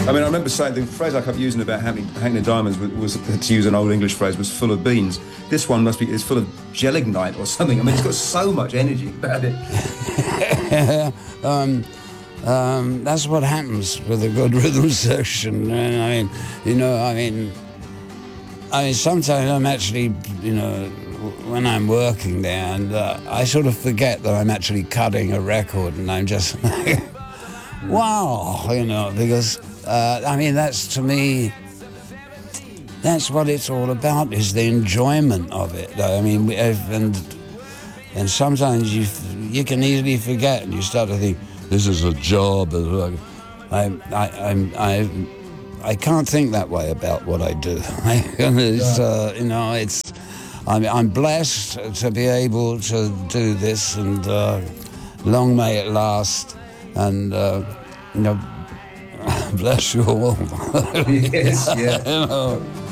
I mean, I remember saying the phrase I kept using about hanging the diamonds was, to use an old English phrase, was full of beans. This one is full of gelignite or something. I mean, it's got so much energy about it. That's what happens with a good rhythm section. And I mean, sometimes I'm actually, when I'm working there, and I sort of forget that I'm actually cutting a record, and I'm just like, wow, because, that's, to me, that's what it's all about, is the enjoyment of it. I mean, and sometimes you can easily forget, and you start to think, this is a job. I can't think that way about what I do. I'm blessed to be able to do this, and long may it last. And bless you all. Yes, yeah.